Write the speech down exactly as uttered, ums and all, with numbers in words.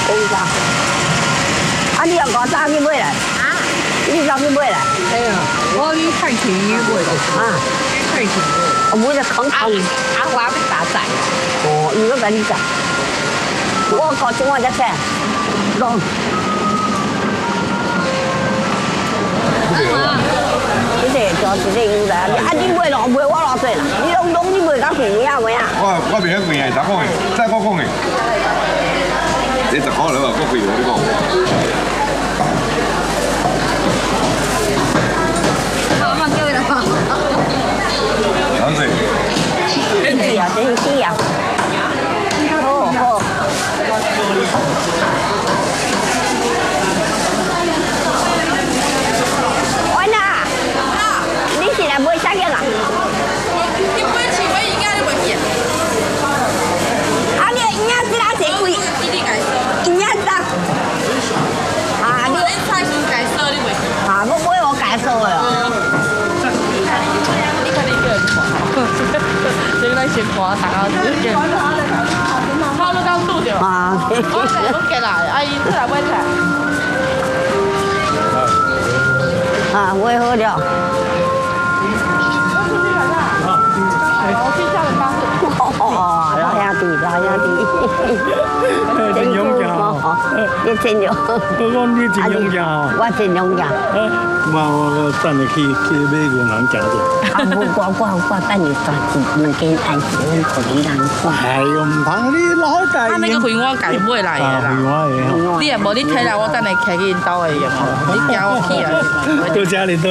真早。啊，你要搞早去买来？啊？你早去买来？ 哎呀，我去太田去买的。 啊？ 太田买。 我买只空空。 阿华要打仔。 哦，伊要甲你仔。我搞中我只菜，弄。这个就这个有啦，啊你买咯，买我偌济啦？你拢拢你买到贵呀贵呀？ 我我袂晓贵啊，十块的，再我讲的。你十块了嘛，我贵我你讲。 好，好叫伊来吧。 哪子？ 是啊，真是啊。好好。喂呐，你是来买啥个啦？ 你买钱我应该都袂记。 啊，你应该知哪侪贵？ 你你改收。 应该知。啊，你你菜是改收你袂记。 啊，我买我改收的哦。 你看你一个人看。这个咱先看下啊，直接。好，你刚拄着。 啊。 我来，我过来，阿姨出来买菜。 啊，我也好了。 我去叫人帮助。 哦，老兄弟，老兄弟， 真勇敢哦！你真勇， 我讲你真勇敢哦。 我真勇敢。 我我等下去去买银行食者。 啊，我我我我等你抓住两间安全互你人看。 哎呦，唔通你老大。 他那个花我家买来的啦。 花的。 你也无你睇来，我等下开去因兜的用哦。你惊我去啊？ 到家里都。